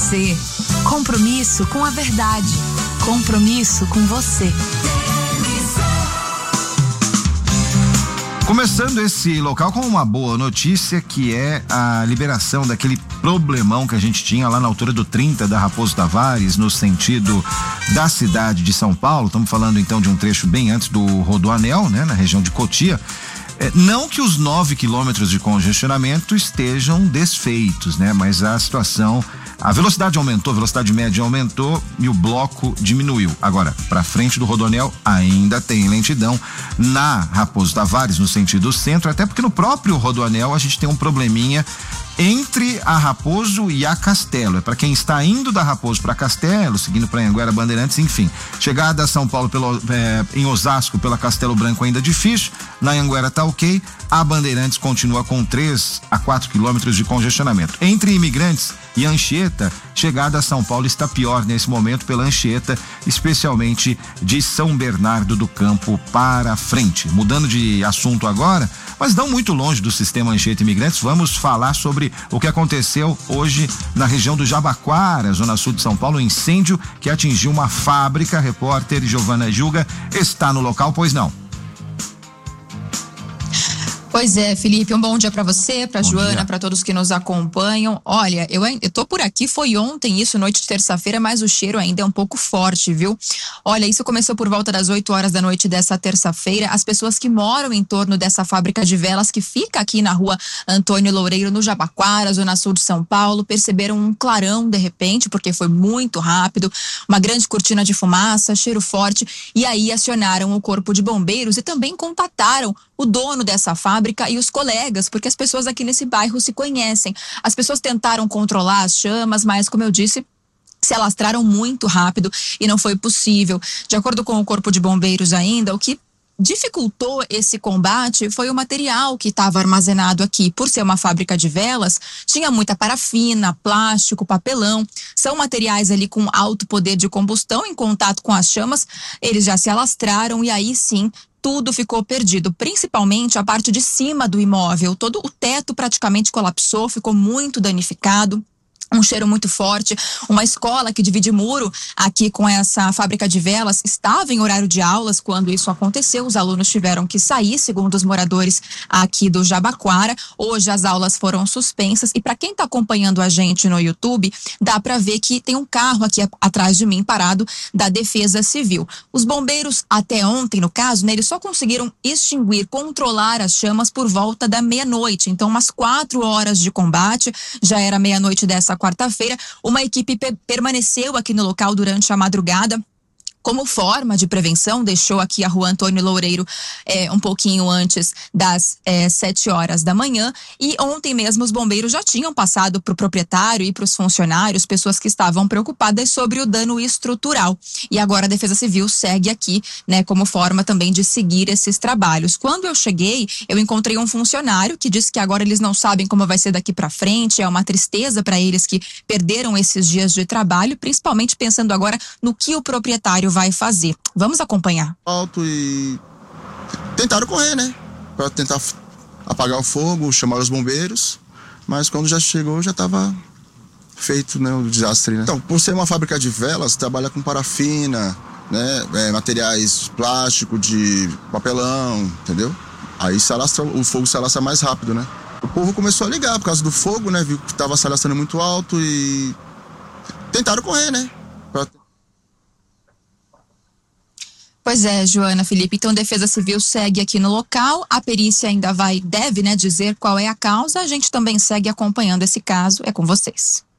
você. Compromisso com a verdade. Compromisso com você. Começando esse local com uma boa notícia, que é a liberação daquele problemão que a gente tinha lá na altura do 30 da Raposo Tavares, no sentido da cidade de São Paulo. Estamos falando então de um trecho bem antes do Rodoanel, né, na região de Cotia. Não que os 9 quilômetros de congestionamento estejam desfeitos, né? Mas a situação, a velocidade aumentou, a velocidade média aumentou e o bloco diminuiu. Agora, para frente do Rodoanel ainda tem lentidão na Raposo Tavares, no sentido centro, até porque no próprio Rodoanel a gente tem um probleminha entre a Raposo e a Castelo. É para quem está indo da Raposo para Castelo, seguindo para Anhanguera, Bandeirantes, enfim. Chegada a São Paulo em Osasco pela Castelo Branco ainda difícil. Na Anhanguera tá ok. A Bandeirantes continua com 3 a 4 quilômetros de congestionamento. Entre Imigrantes e Anchieta, chegada a São Paulo está pior nesse momento pela Anchieta, especialmente de São Bernardo do Campo para frente. Mudando de assunto agora, mas não muito longe do sistema Anchieta Imigrantes, vamos falar sobre o que aconteceu hoje na região do Jabaquara, zona sul de São Paulo, um incêndio que atingiu uma fábrica. A repórter Giovana Gilga está no local, pois não? Pois é, Felipe, um bom dia para você, para Joana, para todos que nos acompanham. Olha, eu tô por aqui, foi ontem isso, noite de terça-feira, mas o cheiro ainda é um pouco forte, viu? Olha, isso começou por volta das 8 horas da noite dessa terça-feira. As pessoas que moram em torno dessa fábrica de velas que fica aqui na rua Antônio Loureiro, no Jabaquara, zona sul de São Paulo, perceberam um clarão de repente, porque foi muito rápido, uma grande cortina de fumaça, cheiro forte, e aí acionaram o corpo de bombeiros e também contataram o dono dessa fábrica e os colegas, porque as pessoas aqui nesse bairro se conhecem. As pessoas tentaram controlar as chamas, mas, como eu disse, se alastraram muito rápido e não foi possível. De acordo com o Corpo de Bombeiros ainda, o que dificultou esse combate foi o material que estava armazenado aqui. Por ser uma fábrica de velas, tinha muita parafina, plástico, papelão. São materiais ali com alto poder de combustão. Em contato com as chamas, eles já se alastraram e aí sim tudo ficou perdido, principalmente a parte de cima do imóvel. Todo o teto praticamente colapsou, ficou muito danificado. Um cheiro muito forte. Uma escola que divide muro aqui com essa fábrica de velas estava em horário de aulas quando isso aconteceu. Os alunos tiveram que sair, segundo os moradores aqui do Jabaquara. Hoje as aulas foram suspensas e para quem está acompanhando a gente no YouTube, dá para ver que tem um carro aqui atrás de mim parado da Defesa Civil. Os bombeiros até ontem, no caso, né, eles só conseguiram extinguir, controlar as chamas por volta da meia-noite. Então, umas 4 horas de combate, já era meia-noite dessa quarta-feira. Uma equipe permaneceu aqui no local durante a madrugada. Como forma de prevenção, deixou aqui a rua Antônio Loureiro um pouquinho antes das 7 horas da manhã. E ontem mesmo os bombeiros já tinham passado para o proprietário e para os funcionários, pessoas que estavam preocupadas sobre o dano estrutural. E agora a Defesa Civil segue aqui, né, como forma também de seguir esses trabalhos. Quando eu cheguei, eu encontrei um funcionário que disse que agora eles não sabem como vai ser daqui para frente. É uma tristeza para eles que perderam esses dias de trabalho, principalmente pensando agora no que o proprietário vai fazer. Vamos acompanhar. Alto e tentaram correr, né? Para tentar apagar o fogo, chamar os bombeiros, mas quando já chegou já estava feito, né, o desastre, né? Então, por ser uma fábrica de velas, trabalha com parafina, né, materiais plástico, de papelão, entendeu? Aí o fogo se alastra mais rápido, né? O povo começou a ligar por causa do fogo, né? Viu que estava se alastrando muito alto e tentaram correr, né? Pois é, Joana, Felipe, então a Defesa Civil segue aqui no local, a perícia ainda deve, né, dizer qual é a causa, a gente também segue acompanhando esse caso, é com vocês.